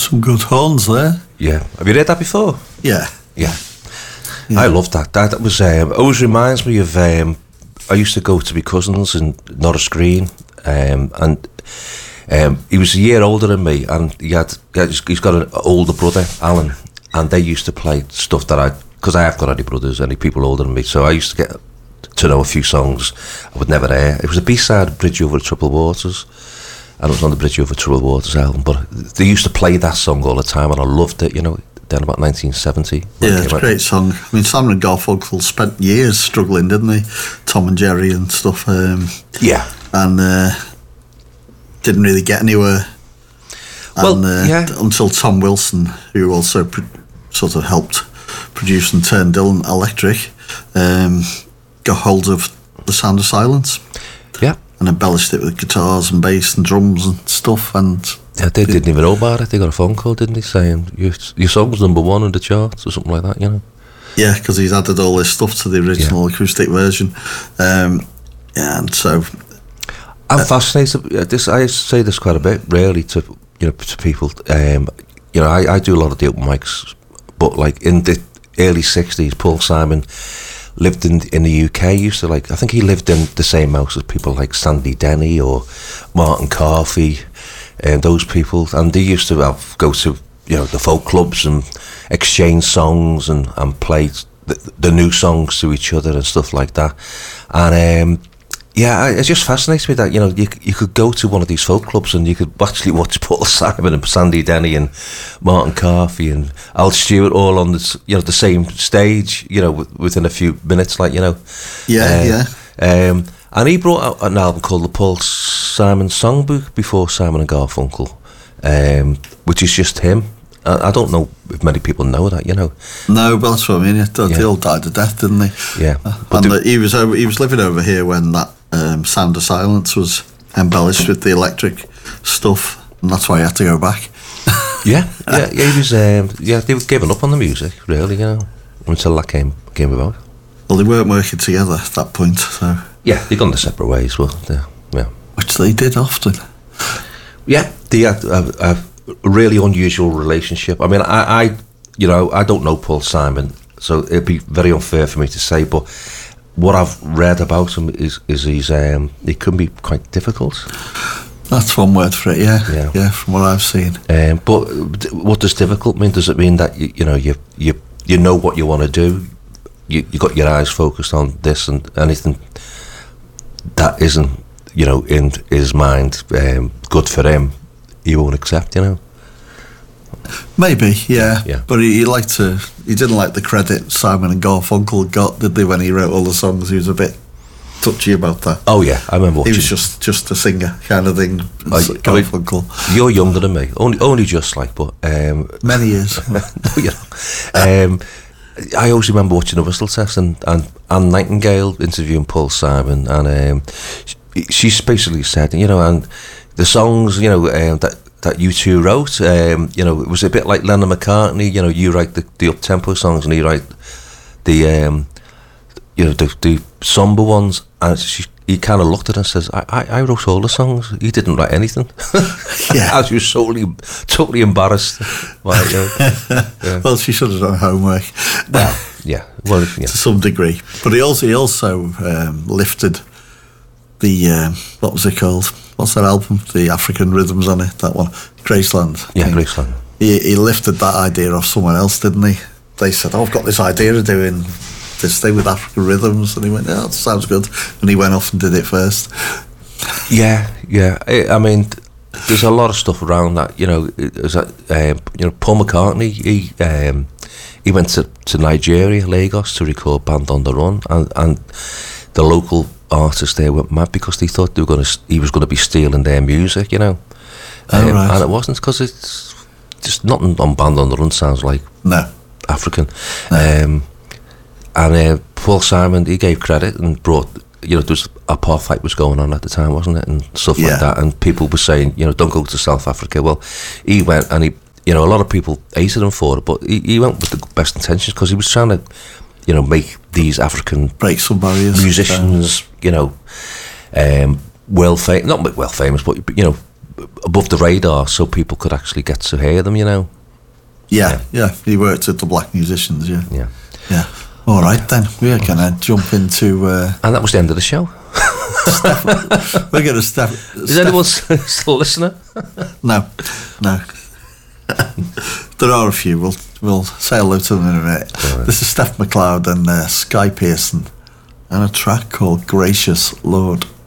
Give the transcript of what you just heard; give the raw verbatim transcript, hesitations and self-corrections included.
Some good horns there. Yeah. Have you read that before? Yeah. Yeah. yeah. I love that. That, that was um, always reminds me of. Um, I used to go to my cousins in Norris Green, um, and um, he was a year older than me, and he had he's got an older brother, Alan, and they used to play stuff that I, because I have got any brothers, any people older than me, so I used to get to know a few songs I would never hear. It was a B-side of Bridge Over Troubled Waters, and it was on the Bridge Over Troubled Waters album, but they used to play that song all the time, and I loved it, you know, then about nineteen seventy. Yeah, it's a great song. I mean, Simon and Garfunkel spent years struggling, didn't they? Tom and Jerry and stuff. Um, yeah. And uh, didn't really get anywhere. Well, and, uh, yeah. Until Tom Wilson, who also pro- sort of helped produce and turn Dylan electric, um, got hold of The Sound of Silence. Yeah. And embellished it with guitars and bass and drums and stuff. And yeah, they didn't even know about it. They got a phone call, didn't they, saying your your song was number one on the charts or something like that, you know? Yeah, because he's added all this stuff to the original yeah. acoustic version. Um, yeah, and so I'm uh, fascinated. This I say this quite a bit, really, to you know to people. Um, you know, I, I do a lot of the open mics, but like in the early sixties, Paul Simon lived in in the U K. Used to like I think he lived in the same house as people like Sandy Denny or Martin Carthy. And those people, and they used to have, go to you know the folk clubs and exchange songs and, and play the, the new songs to each other and stuff like that. And um, yeah, it just fascinates me that you know you you could go to one of these folk clubs and you could actually watch Paul Simon and Sandy Denny and Martin Carthy and Al Stewart all on the you know the same stage, you know, within a few minutes, like you know. Yeah, uh, yeah. Um, And he brought out an album called the Paul Simon Songbook before Simon and Garfunkel, um, which is just him. I, I don't know if many people know that, you know. No, but that's what I mean. They yeah. all died of death, didn't they? Yeah. Uh, and the, he was over, he was living over here when that um, Sound of Silence was embellished with the electric stuff, and that's why he had to go back. yeah, yeah, yeah. He was. Um, yeah, they were giving up on the music, really, you know, until that came came about. Well, they weren't working together at that point, so. Yeah, they've gone their separate ways, well, yeah. Which they did often. Yeah, they had a, a really unusual relationship. I mean, I, I, you know, I don't know Paul Simon, so it'd be very unfair for me to say, but what I've read about him is, is he's, um, he can be quite difficult. That's one word for it, yeah. Yeah, yeah from what I've seen. Um, but what does difficult mean? Does it mean that, you, you know, you, you, you know what you want to do? You, you got your eyes focused on this, and anything that isn't, you know, in his mind um, good for him, he won't accept, you know. Maybe, yeah. yeah. But he, he liked to. He didn't like the credit Simon and Garfunkel got, did they? When he wrote all the songs, he was a bit touchy about that. Oh yeah, I remember watching. He was just just a singer kind of thing. I, Garfunkel. I mean, you're younger than me, only only just like, but um, many years. you know, um, I always remember watching the Whistle Test and, and Anne Nightingale interviewing Paul Simon, and um, she, she's basically said, you know, and the songs, you know, um, that that you two wrote, um, you know, it was a bit like Lennon McCartney. You know, you write the, the up tempo songs and he write the, um, you know, the, the somber ones. And she, he kind of looked at her and says, I, I, I wrote all the songs. He didn't write anything. Yeah. I was totally, totally embarrassed. Well, you know, yeah. Well, she should have done homework. Well, yeah. Well, yeah. To some degree. But he also, he also um, lifted the, um, what was it called? What's that album? The African rhythms on it, that one. Graceland. Yeah, Graceland. He, he lifted that idea off someone else, didn't he? They said, oh, I've got this idea of doing this thing with African rhythms, and he went, yeah, that sounds good, and he went off and did it first. Yeah, yeah. I, I mean, there's a lot of stuff around that. You know, is that um, you know Paul McCartney? He um, he went to, to Nigeria, Lagos, to record Band on the Run, and and the local artists there went mad because they thought they were going to he was going to be stealing their music. You know, oh, um, right. and it wasn't, because it's just nothing on Band on the Run sounds like no African. No. Um, And uh, Paul Simon, he gave credit and brought, you know, there was apartheid was going on at the time, wasn't it, and stuff yeah. like that. And people were saying, you know, don't go to South Africa. Well, he went, and he, you know, a lot of people hated him for it, but he, he went with the best intentions, because he was trying to, you know, make these African break some barriers, musicians, you know, um, well famous, not well famous, but you know, above the radar, so people could actually get to hear them. You know. Yeah, yeah. yeah. He worked at the Black Musicians. Yeah. Yeah. Yeah. All right then, we're gonna jump into. Uh, and that was the end of the show. Steph, we're gonna step. Is Steph, anyone still listening? No, no. There are a few. We'll we'll say hello to them in a minute. Right. This is Steph McLeod and uh, Sky Pearson, and a track called "Gracious Lord."